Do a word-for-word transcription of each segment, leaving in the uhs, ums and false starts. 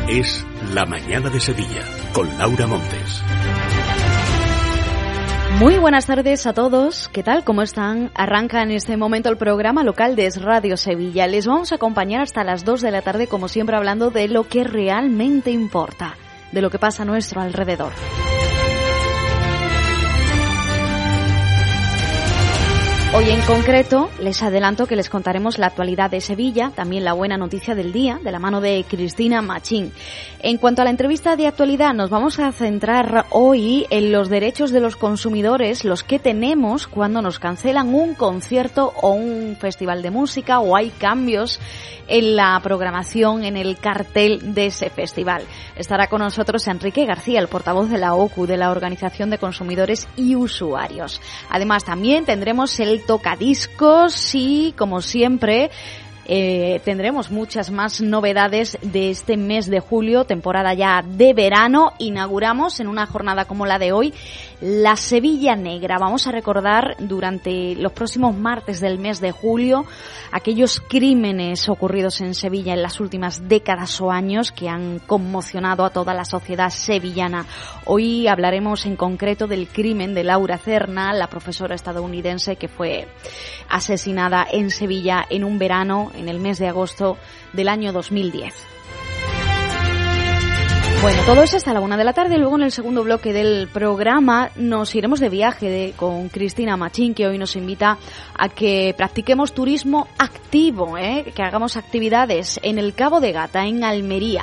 Es La Mañana de Sevilla, con Laura Montes. Muy buenas tardes a todos. ¿Qué tal? ¿Cómo están? Arranca en este momento el programa local de Es Radio Sevilla. Les vamos a acompañar hasta las dos de la tarde, como siempre, hablando de lo que realmente importa, de lo que pasa a nuestro alrededor. Hoy en concreto les adelanto que les contaremos la actualidad de Sevilla, también la buena noticia del día, de la mano de Cristina Machín. En cuanto a la entrevista de actualidad, nos vamos a centrar hoy en los derechos de los consumidores, los que tenemos cuando nos cancelan un concierto o un festival de música, o hay cambios en la programación, en el cartel de ese festival. Estará con nosotros Enrique García, el portavoz de la O C U, de la Organización de Consumidores y Usuarios. Además, también tendremos el tocadiscos y, como siempre, Eh, tendremos muchas más novedades de este mes de julio, temporada ya de verano. Inauguramos en una jornada como la de hoy la Sevilla Negra. Vamos a recordar durante los próximos martes del mes de julio aquellos crímenes ocurridos en Sevilla en las últimas décadas o años que han conmocionado a toda la sociedad sevillana. Hoy hablaremos en concreto del crimen de Laura Cerna, la profesora estadounidense que fue asesinada en Sevilla en un verano, en el mes de agosto del año dos mil diez. Bueno, todo eso hasta la una de la tarde. Luego, en el segundo bloque del programa, nos iremos de viaje de, con Cristina Machín, que hoy nos invita a que practiquemos turismo activo, ¿eh? que hagamos actividades en el Cabo de Gata, en Almería.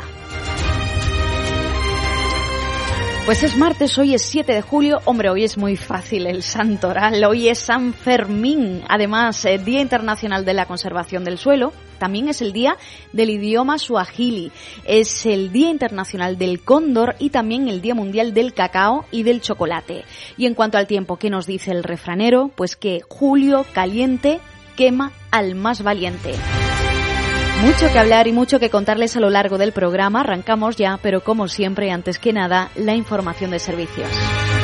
Pues es martes, hoy es siete de julio. Hombre, hoy es muy fácil el santoral. Hoy es San Fermín. Además, el Día Internacional de la Conservación del Suelo. También es el Día del Idioma Suajili. Es el Día Internacional del Cóndor y también el Día Mundial del Cacao y del Chocolate. Y en cuanto al tiempo, ¿qué nos dice el refranero? Pues que julio caliente quema al más valiente. Mucho que hablar y mucho que contarles a lo largo del programa. Arrancamos ya, pero como siempre, antes que nada, la información de servicios.